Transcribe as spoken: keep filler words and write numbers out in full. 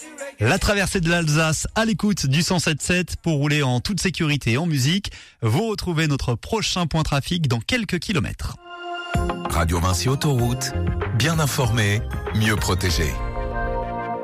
La traversée de l'Alsace à l'écoute du cent sept sept pour rouler en toute sécurité et en musique. Vous retrouvez notre prochain point trafic dans quelques kilomètres. Radio Vinci Autoroute, bien informé, mieux protégé.